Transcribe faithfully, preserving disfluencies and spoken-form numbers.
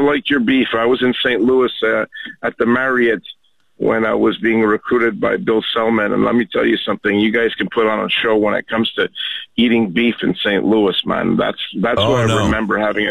liked your beef. I was in Saint Louis uh, at the Marriott when I was being recruited by Bill Selman, and let me tell you something. You guys can put on a show when it comes to eating beef in Saint Louis, man. That's that's oh, what no. I remember having a